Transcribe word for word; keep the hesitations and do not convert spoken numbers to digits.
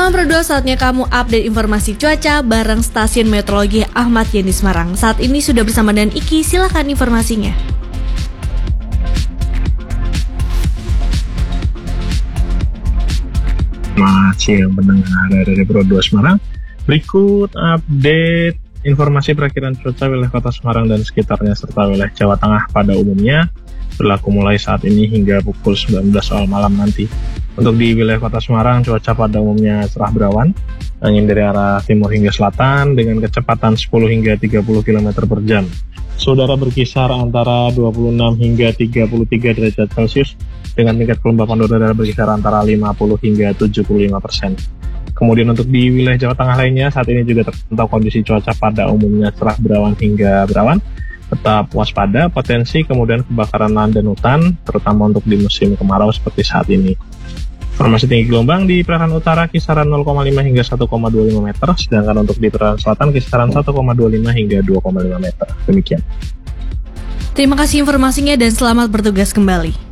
Selamat berdua, saatnya kamu update informasi cuaca bareng Stasiun Meteorologi Ahmad Yani Semarang. Saat ini sudah bersama dengan Iki, silakan informasinya. Selamat siang pendengar dari Pro dua Semarang. Berikut update informasi perakiraan cuaca wilayah Kota Semarang dan sekitarnya serta wilayah Jawa Tengah pada umumnya berlaku mulai saat ini hingga pukul sembilan belas awal malam nanti. Untuk di wilayah Kota Semarang, cuaca pada umumnya cerah berawan, angin dari arah timur hingga selatan dengan kecepatan sepuluh hingga tiga puluh kilometer per jam. Saudara berkisar antara dua puluh enam hingga tiga puluh tiga derajat Celcius dengan tingkat kelembapan udara berkisar antara lima puluh hingga tujuh puluh lima persen. Kemudian untuk di wilayah Jawa Tengah lainnya, saat ini juga terpantau kondisi cuaca pada umumnya cerah berawan hingga berawan. Tetap waspada potensi kemudian kebakaran lahan dan hutan, terutama untuk di musim kemarau seperti saat ini. Informasi tinggi gelombang di perairan utara kisaran nol koma lima hingga satu koma dua lima meter, sedangkan untuk di perairan selatan kisaran satu koma dua lima hingga dua koma lima meter. Demikian. Terima kasih informasinya dan selamat bertugas kembali.